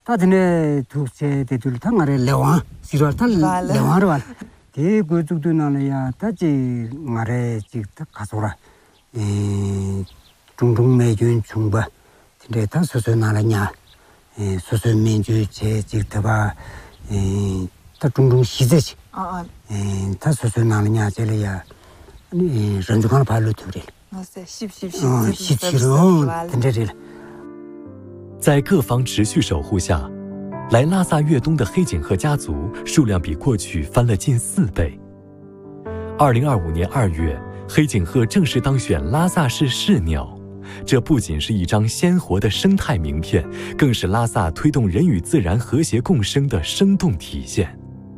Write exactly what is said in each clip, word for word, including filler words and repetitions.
다들 두세 대들 당아래 레와 시로 탈 레와로 와 대 고죽도 나려야 다지 말에 직다 가서라 에 중동매준 중바 근데 다 소소 나라냐 에 소소 민주 제 직다바 에다 중동 시제지 아에다 소소 나라냐 저래야 아니 전주간 발로 들이 맞아 십십십 어 십십로 근데를 在各方持续守护下，来拉萨越冬的黑锦鹤家族数量比过去翻了近四倍。二零二五年二月，黑锦鹤正式当选拉萨市市鸟，这不仅是一张鲜活的生态名片，更是拉萨推动人与自然和谐共生的生动体现。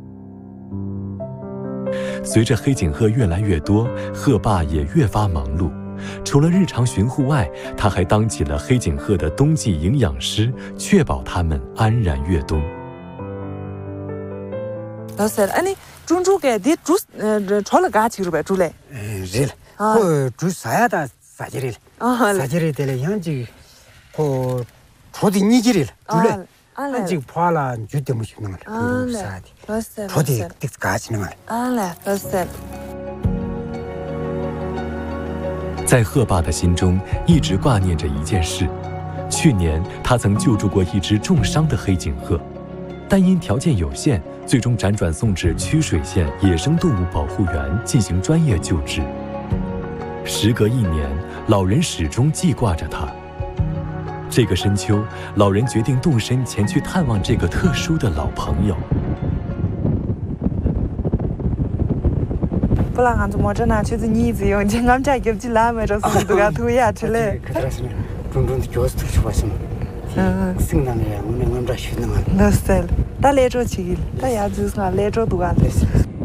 随着黑锦鹤越来越多，鹤爸也越发忙碌。 除了日常巡护外，他还当起了黑锦鹤的冬季营养师，确保它们安然越冬。 老师，哎，你种猪给的猪呃，除了干吃了呗，猪嘞？ 嗯，是了，我猪啥的啥子嘞？啊，啥子嘞？得了，养鸡，我出的你几嘞？猪嘞？那就怕了，就得没去弄了，啥的。 老师， 出的得干起弄了。 啊嘞，老师。 在鹤爸的心中，一直挂念着一件事。去年，他曾救助过一只重伤的黑锦鹤，但因条件有限，最终辗转送至曲水县野生动物保护园进行专业救治。时隔一年，老人始终记挂着他。这个深秋，老人决定动身前去探望这个特殊的老朋友。 不然俺怎么着呢？就是你这样，就俺们家给起拉嘛，这是都给偷呀吃嘞。 种种的就是都是我什么？嗯，生那样，我们我们这学那个。 那是了，他来着去，他也就是俺来着多干的。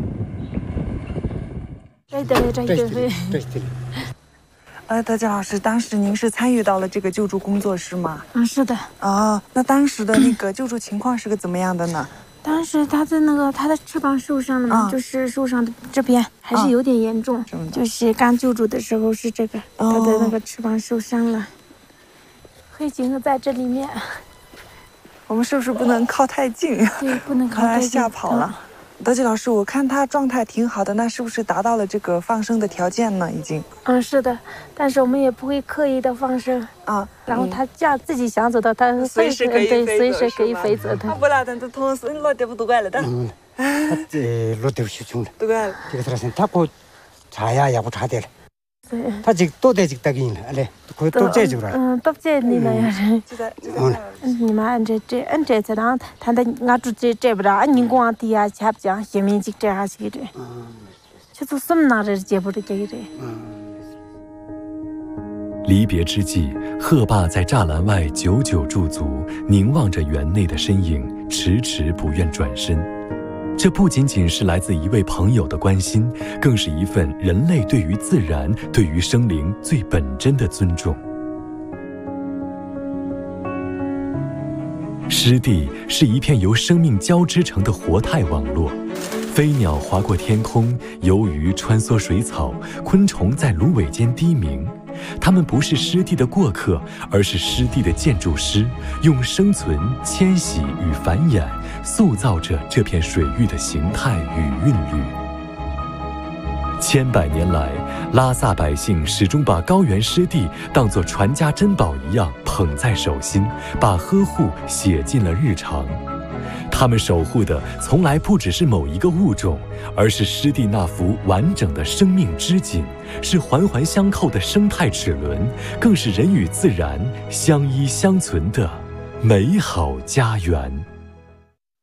对对对对对。 对对。 呃，大家老师，当时您是参与到了这个救助工作是吗？ 嗯，是的。 哦，那当时的那个救助情况是个怎么样的呢？ 当时他的那个他的翅膀受伤了嘛，啊、就是受伤的这边还是有点严重，啊、就是刚救助的时候是这个，哦、他的那个翅膀受伤了。黑锦鹤在这里面， 我们是不是不能靠太近？ 对，不能靠太近， 吓跑了。嗯 德基老师，我看他状态挺好的，那是不是达到了这个放生的条件呢？已经。 嗯，是的，但是我们也不会刻意的放生啊。然后他这样自己想走的，他随时可以对，随时可以飞走的。 不然，但是同时你落地不都怪了的？ 嗯，这落地去冲了。 都怪了。 这个是他不查呀，也不查的了。 对， 他这多得这个给了，嘞，可多这就了。 嗯，多这你那样人。 就在就在。 嗯，你们按这这按这这让他的俺住这这不着，你光地下下不讲，下面就这样去的。嗯。就是什么拿着接不着这个。嗯。 离别之际，鹤爸在栅栏外久久驻足，凝望着园内的身影，迟迟不愿转身。 这不仅仅是来自一位朋友的关心，更是一份人类对于自然、对于生灵最本真的尊重。湿地是一片由生命交织成的活态网络，飞鸟划过天空，游鱼穿梭水草，昆虫在芦苇间低鸣。 它们不是湿地的过客，而是湿地的建筑师，用生存、迁徙与繁衍，塑造着这片水域的形态与韵律。千百年来，拉萨百姓始终把高原湿地当作传家珍宝一样捧在手心，把呵护写进了日常。 他们守护的从来不只是某一个物种，而是湿地那幅完整的生命织锦，是环环相扣的生态齿轮，更是人与自然相依相存的美好家园。